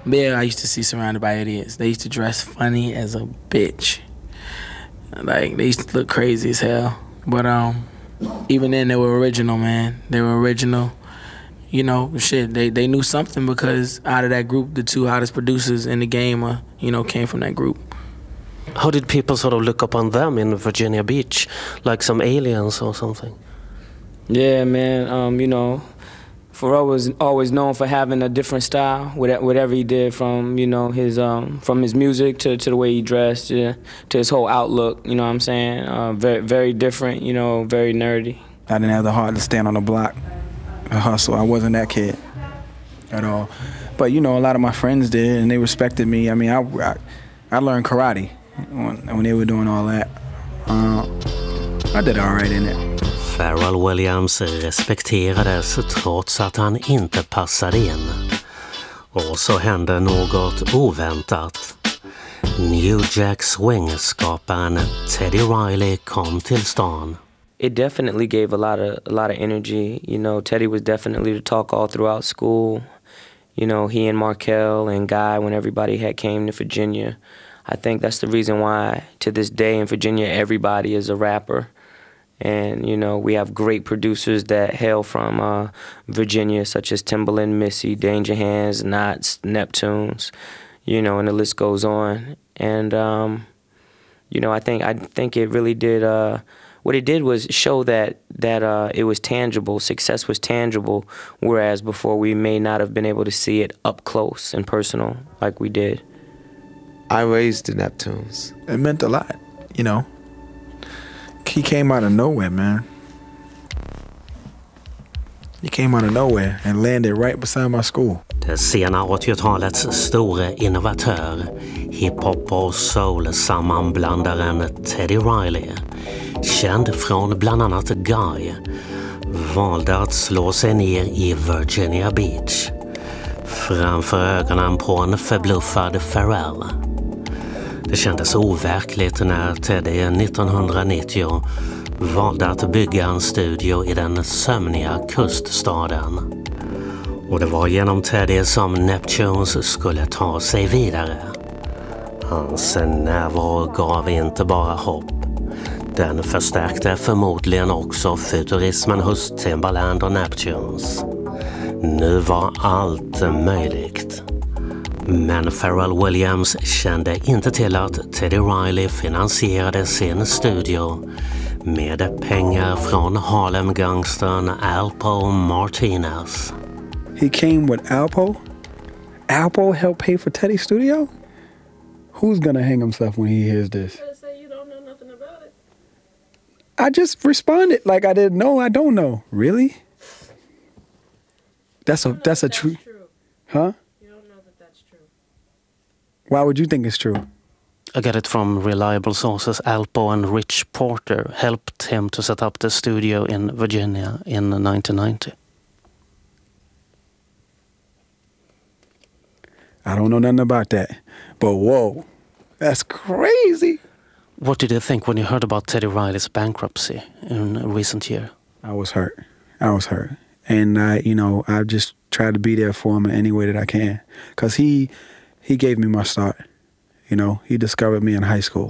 Yeah, I used to see Surrounded by Idiots. They used to dress funny as a bitch. Like, they used to look crazy as hell. But even then, they were original, man. They were original. You know, shit, they knew something because out of that group, the two hottest producers in the game, came from that group. How did people sort of look upon them in Virginia Beach? Like some aliens or something? Yeah, man, Pharrell was always known for having a different style, whatever he did, from his music to the way he dressed, to his whole outlook. You know what I'm saying? Very, very different. Very nerdy. I didn't have the heart to stand on the block and hustle. I wasn't that kid at all. But a lot of my friends did, and they respected me. I mean, I learned karate when they were doing all that. I did all right in it. Pharrell Williams respekterades trots att han inte passade in. Och så hände något oväntat. New Jack Swing-skaparen Teddy Riley kom till stan. It definitely gave a lot of energy. Teddy was definitely the talk all throughout school. He and Markel and Guy, when everybody had came to Virginia. I think that's the reason why, to this day in Virginia, everybody is a rapper. And, we have great producers that hail from Virginia, such as Timbaland, Missy, Danger Hands, Knots, Neptunes, and the list goes on. And, I think it really did, what it did was show that it was tangible, success was tangible, whereas before we may not have been able to see it up close and personal like we did. I raised the Neptunes. It meant a lot, He came out of nowhere, man. He came out of nowhere and landed right beside my school. Det sena 80-talets store innovatör, hiphop och soul-sammanblandaren Teddy Riley, känd från bland annat Guy, valde att slå sig ner i Virginia Beach framför ögonen på en förbluffad Pharrell. Det kändes overkligt när Teddy 1990 valde att bygga en studio i den sömniga kuststaden. Och det var genom Teddy som Neptunes skulle ta sig vidare. Hans närvaro gav inte bara hopp. Den förstärkte förmodligen också futurismen hos Timbaland och Neptunes. Nu var allt möjligt. Men Pharrell Williams kände inte till att Teddy Riley finansierade sin studio med pengar från Harlem-gangstern Alpo Martinez. He came with Alpo? Alpo helped pay for Teddy's studio? Who's gonna hang himself when he hears this? You don't know nothing about it. I just responded like I didn't know. I don't know. Really? That's a true. Huh? You don't know that that's true. Why would you think it's true? I got it from reliable sources. Alpo and Rich Porter helped him to set up the studio in Virginia in 1990. I don't know nothing about that. But whoa, that's crazy. What did you think when you heard about Teddy Riley's bankruptcy in a recent year? I was hurt. And I just tried to be there for him in any way that I can. Because he gave me my start. He discovered me in high school.